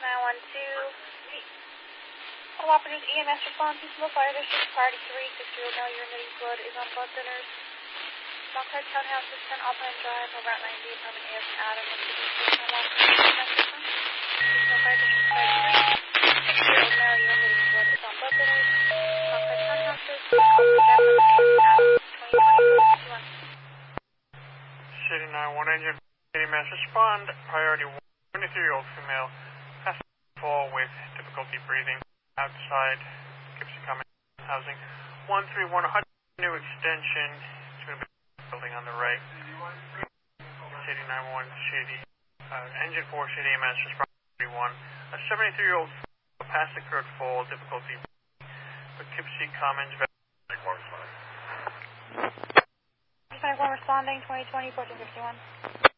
All operators EMS response to the fire district, priority 3, 6-year-old male urinating blood is on blood thinners. Mountain Townhouses, 10 Alpine Drive, over Route 90, apartment AS and Adam, with the fire district, priority 3, 6-year-old male urinating blood is on blood thinners. Mountain Townhouses, 10 Alpine Drive, apartment AS and Adam, 2020-51. City 911 engine, EMS respond, priority 1, 23-year-old female, has to fall with difficulty breathing outside Gibson Common Housing. 131 new extension, it's going to be building on the right. City 911, City, engine 4, City EMS respond, priority 1. A 73-year-old past occurred fall, difficulty breathing, Poughkeepsie Commons. 21 responding, 2020, 1451.